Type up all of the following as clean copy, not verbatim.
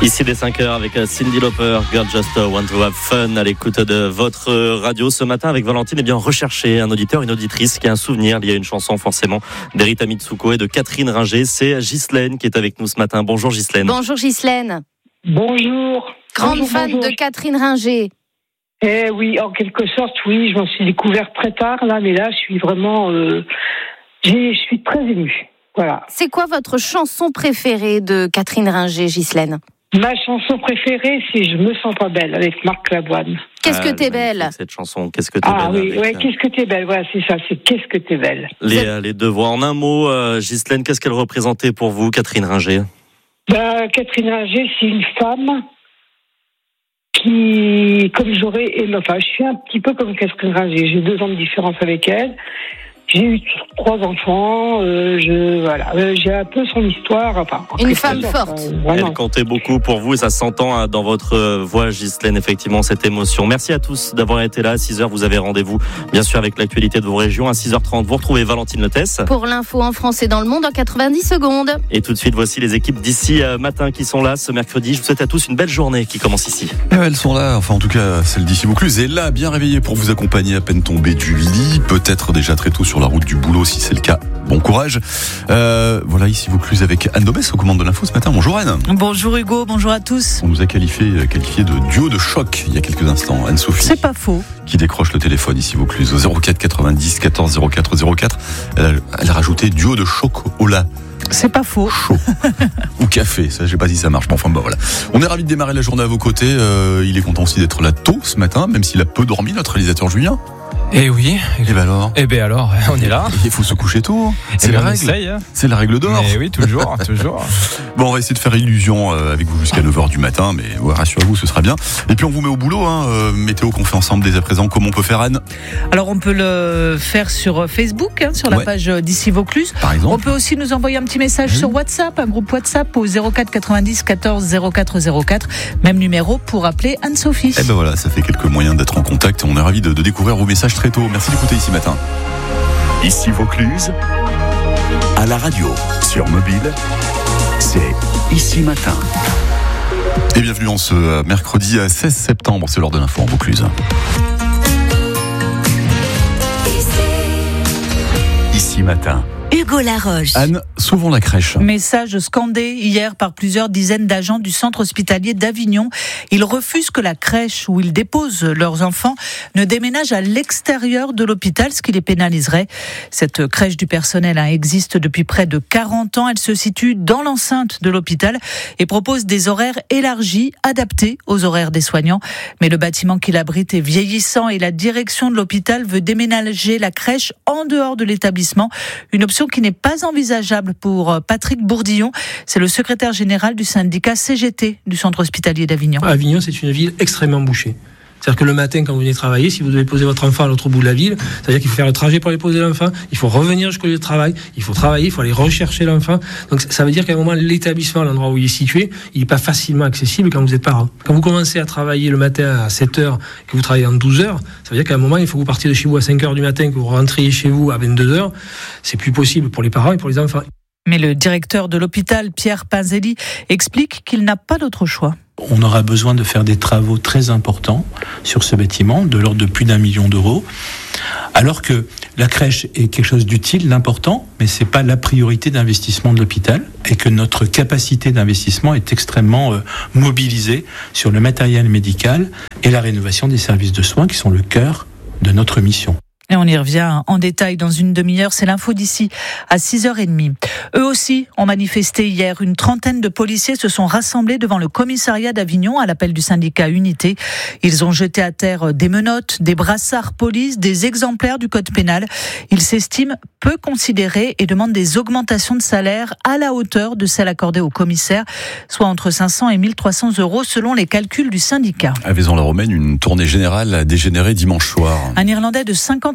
Ici dès 5h avec Cyndi Lauper, Girl Just Want to Have Fun à l'écoute de votre radio ce matin avec Valentine. Bien recherché un auditeur, une auditrice qui a un souvenir lié à une chanson forcément d'Erita Mitsuko et de Catherine Ringer. C'est Ghislaine qui est avec nous ce matin. Bonjour Ghislaine. Bonjour Ghislaine. Bonjour. Grande fan de Catherine Ringer. Eh oui, en quelque sorte, oui, je m'en suis découverte très tard là, mais là, je suis vraiment, je suis très émue. Voilà. C'est quoi votre chanson préférée de Catherine Ringer, Ghislaine ? Ma chanson préférée, c'est Je me sens pas belle avec Marc Lavoine. Qu'est-ce que t'es belle ? Cette chanson, Qu'est-ce que t'es belle. Ah oui, ouais, Qu'est-ce que t'es belle, voilà, c'est ça, c'est Qu'est-ce que t'es belle. Les deux voix. En un mot, Ghislaine, qu'est-ce qu'elle représentait pour vous, Catherine Ringer ? Catherine Ringer, c'est une femme qui, comme j'aurais aimé, enfin, je suis un petit peu comme Catherine Ringer, j'ai 2 ans de différence avec elle. J'ai eu 3 enfants, j'ai un peu son histoire. Enfin, une femme forte. Elle comptait beaucoup pour vous et ça s'entend dans votre voix, Ghislaine, effectivement, cette émotion. Merci à tous d'avoir été là. À 6h, vous avez rendez-vous, bien sûr, avec l'actualité de vos régions. À 6h30, vous retrouvez Valentine Lettès. Pour l'info en France et dans le monde en 90 secondes. Et tout de suite, voici les équipes d'ici matin qui sont là ce mercredi. Je vous souhaite à tous une belle journée qui commence ici. Elles sont là, enfin en tout cas, celle d'ici Vaucluse est là, bien réveillée pour vous accompagner à peine tombée du lit. Peut-être déjà très tôt sur la route du boulot, si c'est le cas, bon courage. Voilà, ici Vaucluse avec Anne Domès aux commandes de l'info ce matin. Bonjour Anne. Bonjour Hugo, bonjour à tous. On nous a qualifié de duo de choc il y a quelques instants. Anne-Sophie. C'est pas faux. Qui décroche le téléphone ici Vaucluse au 04 90 14 04 04. Elle a rajouté duo de chocolat. C'est pas faux. Chaud. Ou café, ça je sais pas si ça marche, mais enfin voilà. On est ravis de démarrer la journée à vos côtés. Il est content aussi d'être là tôt ce matin, même s'il a peu dormi, notre réalisateur Julien. Eh oui. Et ben alors. On est là. Il faut se coucher tôt. C'est la règle. Essaye, hein. C'est la règle d'or. Mais oui, toujours. Bon, on va essayer de faire illusion avec vous jusqu'à 9h du matin, mais ouais, rassurez-vous, ce sera bien. Et puis on vous met au boulot, météo qu'on fait ensemble dès à présent. Comment on peut faire, Anne ? Alors on peut le faire sur Facebook, sur la page d'ici Vaucluse. Par exemple. On peut aussi nous envoyer un petit message sur WhatsApp, un groupe WhatsApp au 04 90 14 04 04. Même numéro pour appeler Anne-Sophie. Eh ben voilà, ça fait quelques moyens d'être en contact. On est ravis de découvrir vos messages très tôt. Merci d'écouter ici matin. Ici Vaucluse, à la radio, sur mobile, c'est Ici Matin. Et bienvenue en ce mercredi 16 septembre, c'est l'heure de l'info en Vaucluse. Ici Matin. Hugo Laroche. Anne, sauvons la crèche. Message scandé hier par plusieurs dizaines d'agents du centre hospitalier d'Avignon. Ils refusent que la crèche où ils déposent leurs enfants ne déménage à l'extérieur de l'hôpital, ce qui les pénaliserait. Cette crèche du personnel existe depuis près de 40 ans. Elle se situe dans l'enceinte de l'hôpital et propose des horaires élargis, adaptés aux horaires des soignants. Mais le bâtiment qui l'abrite est vieillissant et la direction de l'hôpital veut déménager la crèche en dehors de l'établissement. Une option qui n'est pas envisageable pour Patrick Bourdillon. C'est le secrétaire général du syndicat CGT du centre hospitalier d'Avignon. Avignon, c'est une ville extrêmement bouchée. C'est-à-dire que le matin, quand vous venez travailler, si vous devez poser votre enfant à l'autre bout de la ville, c'est-à-dire qu'il faut faire le trajet pour aller poser l'enfant, il faut revenir jusqu'au lieu de travail, il faut travailler, il faut aller rechercher l'enfant. Donc ça veut dire qu'à un moment, l'établissement, l'endroit où il est situé, il n'est pas facilement accessible quand vous êtes parent. Quand vous commencez à travailler le matin à 7h, que vous travaillez en 12 heures, ça veut dire qu'à un moment, il faut que vous partiez de chez vous à 5h du matin, que vous rentriez chez vous à 22h. C'est plus possible pour les parents et pour les enfants. Mais le directeur de l'hôpital, Pierre Pinzelli, explique qu'il n'a pas d'autre choix. On aura besoin de faire des travaux très importants sur ce bâtiment, de l'ordre de plus d'1 million d'euros. Alors que la crèche est quelque chose d'utile, d'important, mais c'est pas la priorité d'investissement de l'hôpital et que notre capacité d'investissement est extrêmement mobilisée sur le matériel médical et la rénovation des services de soins qui sont le cœur de notre mission. Et on y revient en détail dans une demi-heure. C'est l'info d'ici à 6h30. Eux aussi ont manifesté hier. Une trentaine de policiers se sont rassemblés devant le commissariat d'Avignon à l'appel du syndicat Unité. Ils ont jeté à terre des menottes, des brassards police, des exemplaires du code pénal. Ils s'estiment peu considérés et demandent des augmentations de salaire à la hauteur de celles accordées aux commissaires, soit entre 500 et 1300 euros selon les calculs du syndicat. À Vaison-la-Romaine, une tournée générale a dégénéré dimanche soir. Un Irlandais de 50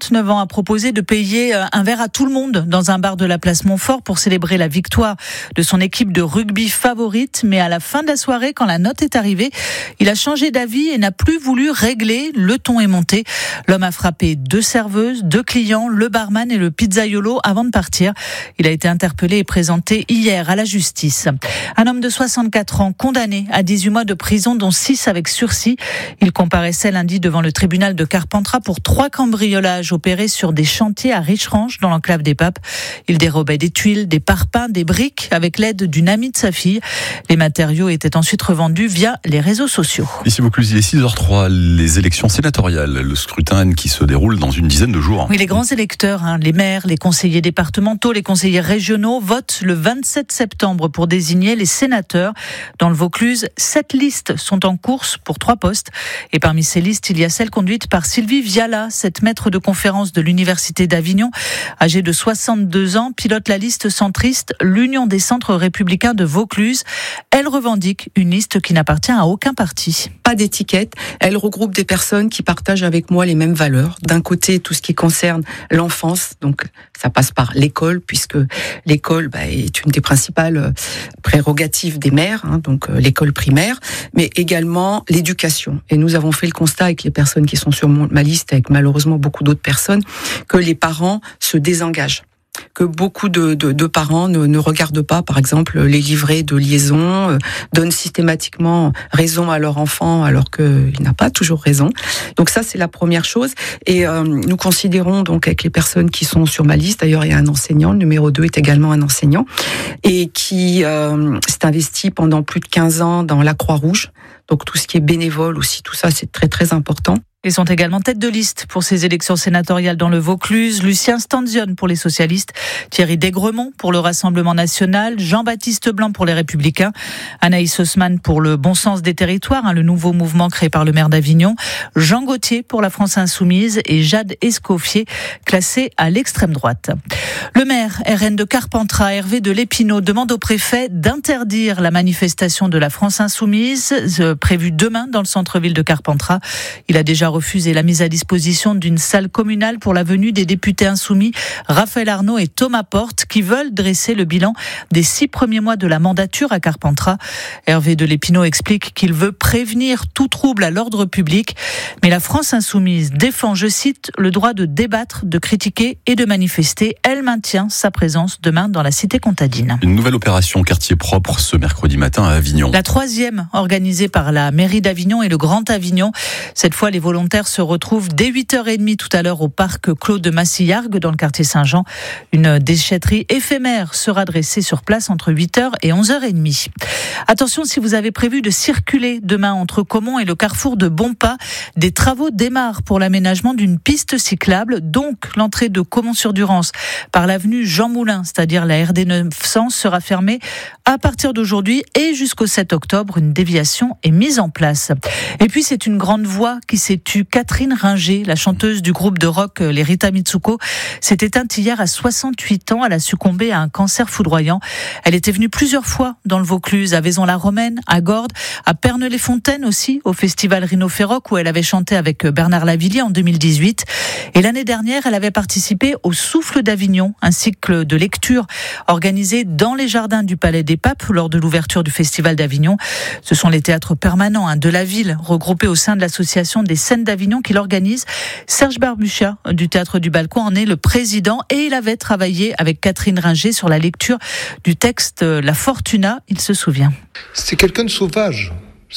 59 ans, a proposé de payer un verre à tout le monde dans un bar de la place Montfort pour célébrer la victoire de son équipe de rugby favorite. Mais à la fin de la soirée, quand la note est arrivée, il a changé d'avis et n'a plus voulu régler. Le ton est monté. L'homme a frappé 2 serveuses, 2 clients, le barman et le pizzaiolo avant de partir. Il a été interpellé et présenté hier à la justice. Un homme de 64 ans condamné à 18 mois de prison, dont 6 avec sursis. Il comparaissait lundi devant le tribunal de Carpentras pour 3 cambriolages opérés sur des chantiers à Richerange dans l'enclave des Papes. Il dérobait des tuiles, des parpaings, des briques avec l'aide d'une amie de sa fille. Les matériaux étaient ensuite revendus via les réseaux sociaux. Ici Vaucluse, il est 6h03, les élections sénatoriales, le scrutin qui se déroule dans une dizaine de jours. Oui, les grands électeurs, les maires, les conseillers départementaux, les conseillers régionaux votent le 27 septembre pour désigner les sénateurs. Dans le Vaucluse, 7 listes sont en course pour 3 postes. Et parmi ces listes, il y a celle conduite par Sylvie Viala, cette maître de conférence de l'Université d'Avignon. Âgée de 62 ans, pilote la liste centriste l'Union des centres républicains de Vaucluse. Elle revendique une liste qui n'appartient à aucun parti. Pas d'étiquette. Elle regroupe des personnes qui partagent avec moi les mêmes valeurs. D'un côté, tout ce qui concerne l'enfance, donc ça passe par l'école, puisque l'école est une des principales prérogatives des maires, donc l'école primaire, mais également l'éducation. Et nous avons fait le constat avec les personnes qui sont sur ma liste, avec malheureusement beaucoup d'autres personnes, que les parents se désengagent. Que beaucoup de parents ne regardent pas, par exemple, les livrets de liaison, donnent systématiquement raison à leur enfant alors qu'il n'a pas toujours raison. Donc ça, c'est la première chose. Et nous considérons donc avec les personnes qui sont sur ma liste, d'ailleurs il y a un enseignant, le numéro 2 est également un enseignant, et qui s'est investi pendant plus de 15 ans dans la Croix-Rouge. Donc tout ce qui est bénévole aussi, tout ça, c'est très très important. Ils sont également tête de liste pour ces élections sénatoriales dans le Vaucluse. Lucien Stanzione pour les socialistes, Thierry Desgremont pour le Rassemblement national, Jean-Baptiste Blanc pour les Républicains, Anaïs Haussmann pour le Bon Sens des Territoires, le nouveau mouvement créé par le maire d'Avignon, Jean Gauthier pour la France Insoumise et Jade Escoffier, classé à l'extrême droite. Le maire RN de Carpentras, Hervé de Lépinot, demande au préfet d'interdire la manifestation de la France Insoumise prévue demain dans le centre-ville de Carpentras. Il a déjà refusé la mise à disposition d'une salle communale pour la venue des députés insoumis Raphaël Arnaud et Thomas Porte qui veulent dresser le bilan des 6 premiers mois de la mandature à Carpentras. Hervé de Lépinot explique qu'il veut prévenir tout trouble à l'ordre public, mais la France Insoumise défend, je cite, le droit de débattre, de critiquer et de manifester. Elle maintient sa présence demain dans la cité comtadine. Une nouvelle opération quartier propre ce mercredi matin à Avignon. La 3e organisée par la mairie d'Avignon et le Grand Avignon. Cette fois, les volontaires se retrouvent dès 8h30 tout à l'heure au parc Claude de Massillargues dans le quartier Saint-Jean. Une déchetterie éphémère sera dressée sur place entre 8h et 11h30. Attention, si vous avez prévu de circuler demain entre Caumont et le carrefour de Bonpas, des travaux démarrent pour l'aménagement d'une piste cyclable. Donc, l'entrée de Caumont-sur-Durance par l'avenue Jean Moulin, c'est-à-dire la RD 900, sera fermée à partir d'aujourd'hui et jusqu'au 7 octobre. Une déviation est mise en place. Et puis, c'est une grande voix qui s'est tue. Catherine Ringer, la chanteuse du groupe de rock les Rita Mitsuko, s'est éteinte hier à 68 ans. Elle a succombé à un cancer foudroyant. Elle était venue plusieurs fois dans le Vaucluse, à Vaison-la-Romaine, à Gordes, à Perney-les-Fontaines aussi, au festival Rhino-Ferroc où elle avait chanté avec Bernard Lavilliers en 2018. Et l'année dernière, elle avait participé au Souffle d'Avignon, un cycle de lecture organisé dans les jardins du Palais des Papes lors de l'ouverture du festival d'Avignon. Ce sont les théâtres permanents de la ville regroupés au sein de l'association des scènes d'Avignon qui l'organise. Serge Barbuchat du Théâtre du Balcon en est le président et il avait travaillé avec Catherine Ringer sur la lecture du texte La Fortuna, il se souvient. C'était quelqu'un de sauvage,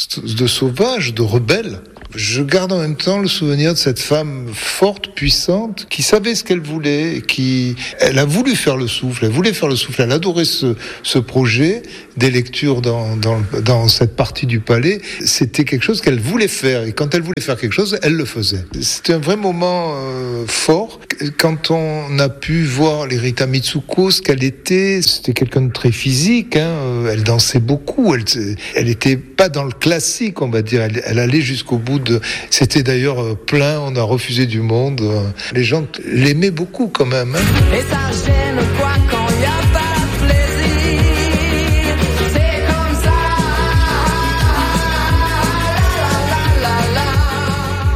de rebelle. Je garde en même temps le souvenir de cette femme forte, puissante, qui savait ce qu'elle voulait, elle a voulu faire le souffle, elle adorait ce projet des lectures dans cette partie du palais. C'était quelque chose qu'elle voulait faire, et quand elle voulait faire quelque chose, elle le faisait. C'était un vrai moment fort. Quand on a pu voir les Rita Mitsuko, ce qu'elle était, c'était quelqu'un de très physique, elle dansait beaucoup, elle était pas dans le classique, on va dire, elle allait jusqu'au bout C'était d'ailleurs plein, on a refusé du monde. Les gens l'aimaient beaucoup quand même. Et ça gêne quoi quand il n'y a pas de plaisir. C'est comme ça. Et on écoute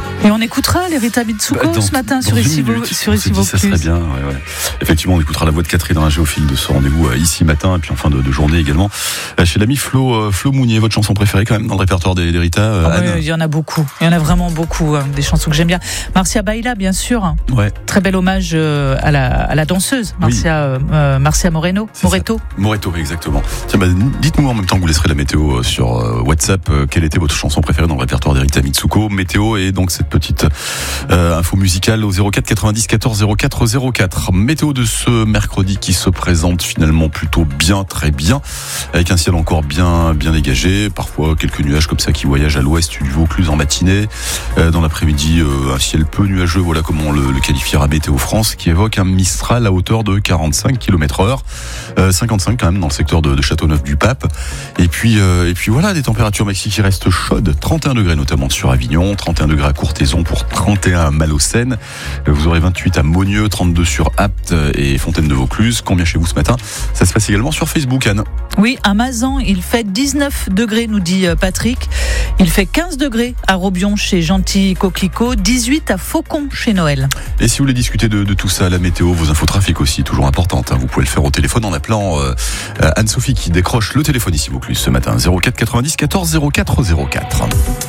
écoutera les Rita Mitsuko ce matin sur Ici Vaucluse. Ça serait bien, ouais. Effectivement, on écoutera la voix de Catherine Ringer au fil de ce rendez-vous Ici Matin, et puis en fin de journée également. Chez l'ami Flo Mounier, votre chanson préférée quand même dans le répertoire des Rita, Anne? Il y en a beaucoup. Il y en a vraiment beaucoup, des chansons que j'aime bien. Marcia Baila, bien sûr. Ouais. Très bel hommage à la danseuse, Marcia Moretto, exactement. Tiens, dites-nous en même temps que vous laisserez la météo sur WhatsApp, quelle était votre chanson préférée dans le répertoire d'Erita Mitsuko. Météo et donc cette petite info musicale au 04 90 14 04 04. Météo de ce mercredi qui se présente finalement plutôt bien, très bien, avec un ciel encore bien dégagé, parfois quelques nuages comme ça qui voyagent à l'ouest du Vaucluse en matinée. Dans l'après-midi, un ciel peu nuageux, voilà comment le qualifiera Météo France, qui évoque un Mistral à hauteur de 45 km/h, 55 quand même dans le secteur de Châteauneuf-du-Pape. Et puis voilà, des températures maxi qui restent chaudes, 31 degrés notamment sur Avignon, 31 degrés à Courthézon pour 31 à Malaucène. Vous aurez 28 à Monieux, 32 sur Apt et Fontaine de Vaucluse. Combien chez vous ce matin? Ça se passe également sur Facebook, Anne. Oui, à Mazan, il fait 19 degrés, nous dit Patrick. Il fait 15 degrés à Robion chez Gentil Coquelicot, 18 à Faucon chez Noël. Et si vous voulez discuter de tout ça, la météo, vos infos trafic aussi, toujours importantes, vous pouvez le faire au téléphone en appelant Anne-Sophie qui décroche le téléphone Ici Vaucluse ce matin, 04 90 14 04 04.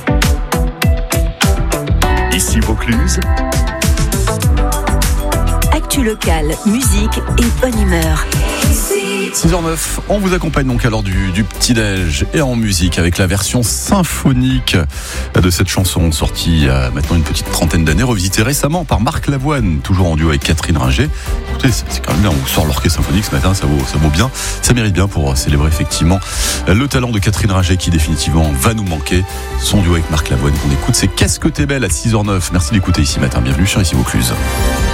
Ici Vaucluse. Actu locale, musique et bonne humeur. 6h09, on vous accompagne donc à l'heure du petit-déj et en musique avec la version symphonique de cette chanson sortie il y a maintenant une petite trentaine d'années, revisitée récemment par Marc Lavoine, toujours en duo avec Catherine Ringer. Écoutez, c'est quand même bien, on sort l'orchestre symphonique ce matin, ça vaut bien, ça mérite bien pour célébrer effectivement le talent de Catherine Ringer qui définitivement va nous manquer. Son duo avec Marc Lavoine qu'on écoute, c'est Qu'est-ce que t'es belle à 6h09. Merci d'écouter Ici Matin, bienvenue sur Ici Vaucluse.